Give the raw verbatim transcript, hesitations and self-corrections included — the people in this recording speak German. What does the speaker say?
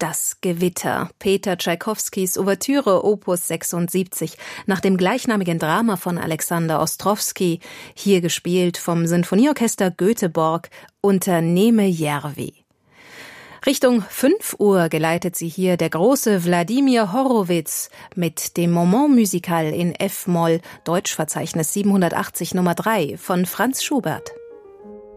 Das Gewitter, Peter Tschaikowskis Ouvertüre Opus sechsundsiebzig, nach dem gleichnamigen Drama von Alexander Ostrowski, hier gespielt vom Sinfonieorchester Göteborg unter Neeme Järvi. Richtung fünf Uhr geleitet sie hier der große Wladimir Horowitz mit dem Moment musical in F-Moll, Deutschverzeichnis siebenhundertachtzig Nummer drei von Franz Schubert.